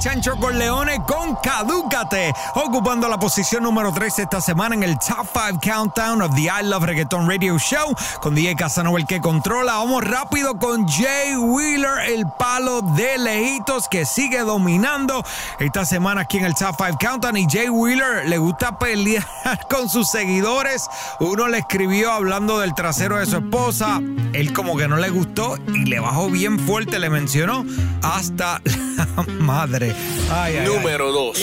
Chencho Corleone con Cadúcate, ocupando la posición número 3 esta semana en el Top 5 Countdown of the I Love Reggaeton Radio Show, con DJ Casanova el que controla. Vamos rápido con Jay Wheeler, el palo de lejitos, que sigue dominando esta semana aquí en el Top 5 Countdown. Y Jay Wheeler le gusta pelear con sus seguidores. Uno le escribió hablando del trasero de su esposa, él como que no le gustó y le bajó bien fuerte, le mencionó hasta la madre. Número 2.